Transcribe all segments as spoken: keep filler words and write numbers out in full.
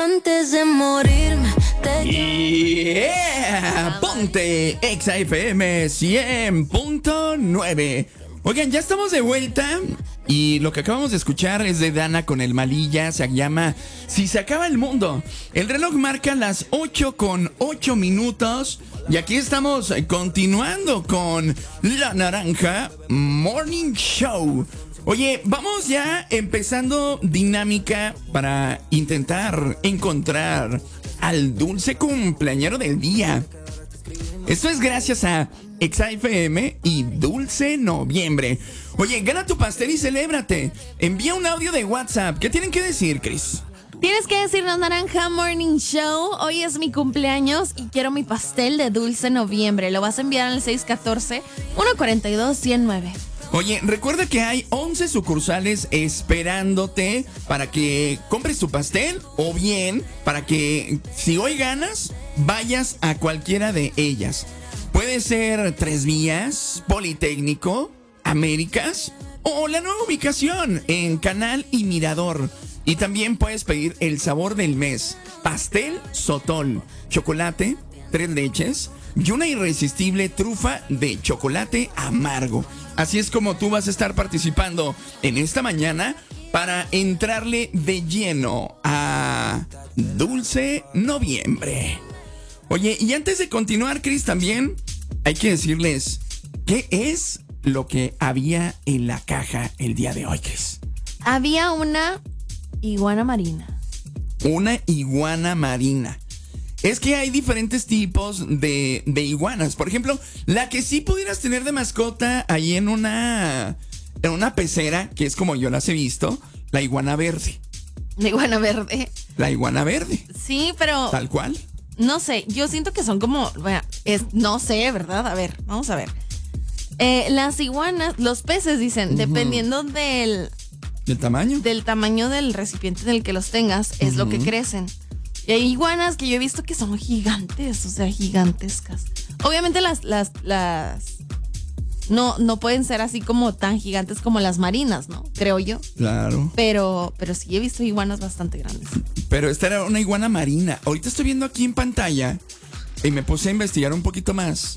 Antes de morirme te... Yeah, ponte Exa F M cien punto nueve. Oigan, ya estamos de vuelta y lo que acabamos de escuchar es de Dana con el Malilla. Se llama Si se acaba el mundo. El reloj marca las ocho con ocho minutos y aquí estamos continuando con La Naranja Morning Show. Oye, vamos ya empezando dinámica para intentar encontrar al dulce cumpleañero del día. Esto es gracias a Exa F M y Dulce Noviembre. Oye, gana tu pastel y celébrate. Envía un audio de WhatsApp. ¿Qué tienen que decir, Cris? Tienes que decirnos Naranja Morning Show. Hoy es mi cumpleaños y quiero mi pastel de Dulce Noviembre. Lo vas a enviar al seis uno cuatro, uno cuatro dos, uno cero nueve. Oye, recuerda que hay once sucursales esperándote para que compres tu pastel o bien para que si hoy ganas, vayas a cualquiera de ellas. Puede ser Tres Vías, Politécnico, Américas o la nueva ubicación en Canal y Mirador. Y también puedes pedir el sabor del mes, pastel sotol, chocolate, tres leches y una irresistible trufa de chocolate amargo. Así es como tú vas a estar participando en esta mañana para entrarle de lleno a Dulce Noviembre. Oye, y antes de continuar, Cris, también hay que decirles qué es lo que había en la caja el día de hoy, Cris. Había una iguana marina. Una iguana marina. Es que hay diferentes tipos de, de iguanas. Por ejemplo, la que sí pudieras tener de mascota ahí en una, en una pecera, que es como yo las he visto, la iguana verde. La iguana verde. La iguana verde. Sí, pero... Tal cual. No sé, yo siento que son como... Bueno, es, no sé, ¿verdad? A ver, vamos a ver. Eh, las iguanas, los peces dicen, uh-huh. dependiendo del... ¿Del tamaño? Del tamaño del recipiente en el que los tengas, es uh-huh. lo que crecen. Y hay iguanas que yo he visto que son gigantes, o sea, gigantescas. Obviamente las, las, las, no, no pueden ser así como tan gigantes como las marinas, ¿no? Creo yo. Claro. Pero, pero sí he visto iguanas bastante grandes. Pero esta era una iguana marina. Ahorita estoy viendo aquí en pantalla y me puse a investigar un poquito más.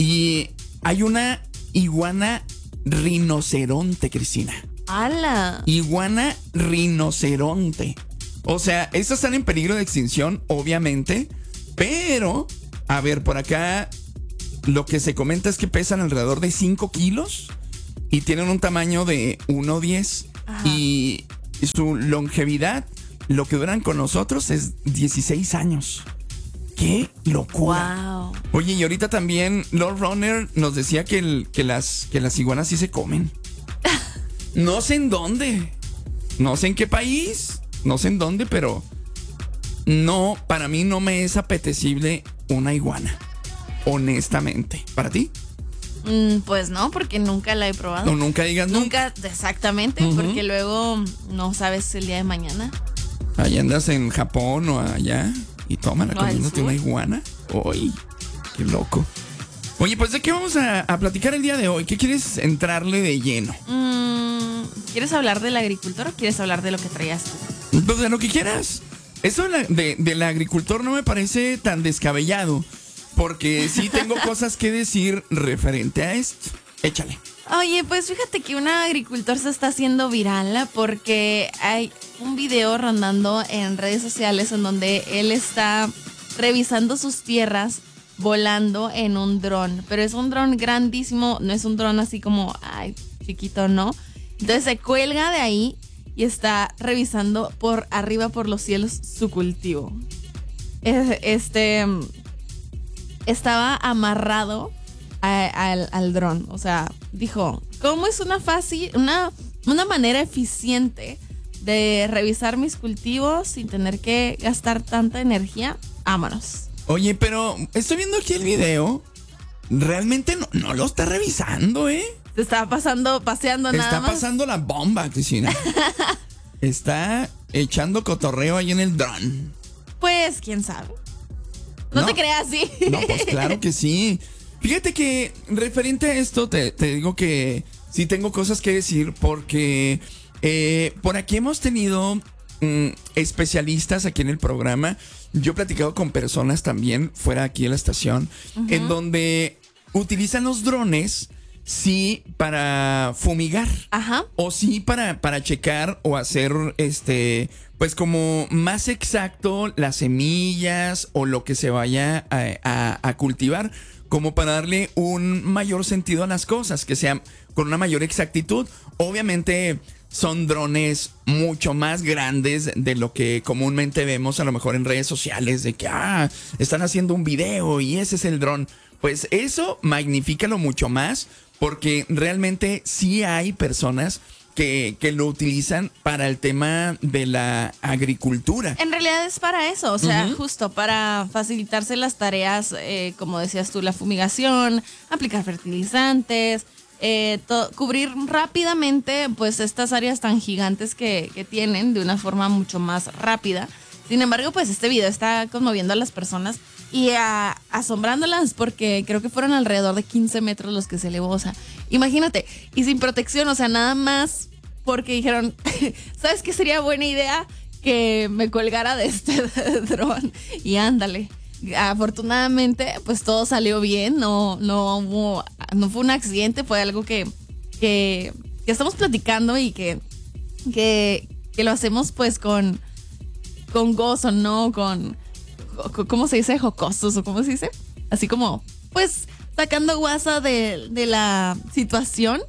Y hay una iguana rinoceronte, Cristina. ¡Hala! Iguana rinoceronte. O sea, estas están en peligro de extinción, obviamente, pero, a ver, por acá lo que se comenta es que pesan alrededor de cinco kilos y tienen un tamaño de uno diez y su longevidad, lo que duran con nosotros es dieciséis años. ¡Qué locura! Wow. Oye, y ahorita también Lord Runner nos decía que, el, que, las, que las iguanas sí se comen. No sé en dónde, no sé en qué país... No sé en dónde, pero no, para mí no me es apetecible una iguana, honestamente. ¿Para ti? Mm, pues no, porque nunca la he probado. No, nunca digas nunca. Nunca, exactamente, uh-huh. porque luego no sabes el día de mañana. Allá andas en Japón o allá y tómala no, comiéndote una iguana. ¡Uy! ¡Qué loco! Oye, pues ¿de qué vamos a, a platicar el día de hoy? ¿Qué quieres entrarle de lleno? Mm, ¿Quieres hablar del agricultor o quieres hablar de lo que traías tú? Pues de lo que quieras. Eso de la, de, del agricultor no me parece tan descabellado, porque sí tengo cosas que decir referente a esto. Échale. Oye, pues fíjate que un agricultor se está haciendo viral porque hay un video rondando en redes sociales en donde él está revisando sus tierras volando en un dron, pero es un dron grandísimo, no es un dron así como, ay, chiquito, no. Entonces se cuelga de ahí y está revisando por arriba por los cielos su cultivo. Este estaba amarrado a, a, al, al dron. O sea, dijo, ¿cómo es una fácil, una, una manera eficiente de revisar mis cultivos sin tener que gastar tanta energía? Vámonos. Oye, pero estoy viendo aquí el video. Realmente no, no lo está revisando, ¿eh? Se está pasando, paseando nada Está más. pasando la bomba, Cristina. Está echando cotorreo ahí en el dron. Pues, quién sabe. No, no te creas, sí. No, pues claro que sí. Fíjate que referente a esto, te, te digo que sí tengo cosas que decir porque eh, por aquí hemos tenido mm, especialistas aquí en el programa. Yo he platicado con personas también fuera aquí de la estación, uh-huh. en donde utilizan los drones, sí, para fumigar. Ajá. O sí para, para checar o hacer, este, pues como más exacto las semillas o lo que se vaya a, a, a cultivar, como para darle un mayor sentido a las cosas, que sean con una mayor exactitud. Obviamente son drones mucho más grandes de lo que comúnmente vemos a lo mejor en redes sociales, de que, ah, están haciendo un video y ese es el dron. Pues eso magnifícalo mucho más, porque realmente sí hay personas que, que lo utilizan para el tema de la agricultura. En realidad es para eso, o sea, uh-huh. justo para facilitarse las tareas, eh, como decías tú, la fumigación, aplicar fertilizantes, eh, to- cubrir rápidamente pues estas áreas tan gigantes que, que tienen de una forma mucho más rápida. Sin embargo, pues este video está conmoviendo a las personas y a, asombrándolas, porque creo que fueron alrededor de quince metros los que se elevó. O sea, imagínate, y sin protección, o sea, nada más porque dijeron, ¿sabes qué sería buena idea? Que me colgara de este dron y ándale. Afortunadamente, pues todo salió bien, no, no hubo, no fue un accidente, fue algo que, que, que estamos platicando y que, que, que lo hacemos pues con, con gozo, ¿no? Con, ¿cómo se dice? Jocosos, o ¿cómo se dice? Así como, pues, sacando guasa de, de la situación,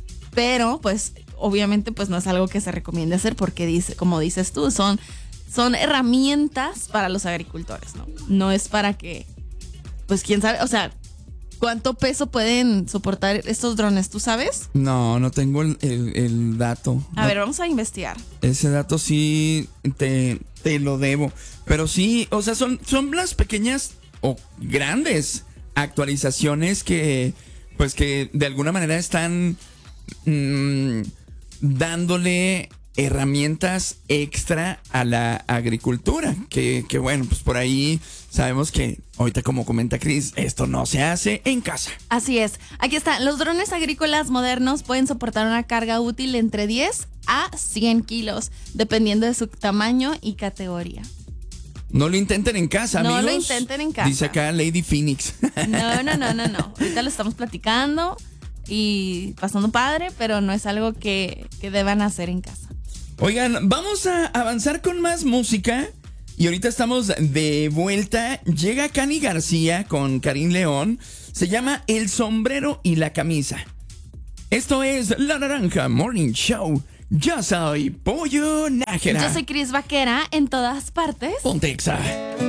pero pues, obviamente, pues no es algo que se recomiende hacer, porque dice, como dices tú, son... Son herramientas para los agricultores, ¿no? No es para que, pues quién sabe, o sea, ¿cuánto peso pueden soportar estos drones? ¿Tú sabes? No, no tengo el, el, el dato. A no, ver, vamos a investigar. Ese dato sí te, te lo debo. Pero sí, o sea, son, son las pequeñas o grandes actualizaciones que, pues que de alguna manera están mmm, dándole herramientas extra a la agricultura, que, que bueno, pues por ahí sabemos que ahorita, como comenta Cris, esto no se hace en casa. Así es, aquí está, los drones agrícolas modernos pueden soportar una carga útil entre diez a cien kilos, dependiendo de su tamaño y categoría. No lo intenten en casa, no amigos. No lo intenten en casa. Dice acá Lady Phoenix. No, no, no, no, no. Ahorita lo estamos platicando y pasando padre, pero no es algo que, que deban hacer en casa. Oigan, vamos a avanzar con más música y ahorita estamos de vuelta. Llega Cani García con Karim León. Se llama El sombrero y la camisa. Esto es La Naranja Morning Show. Yo soy Pollo Nájera. Yo soy Cris Vaquera, en todas partes. Ponte Exa.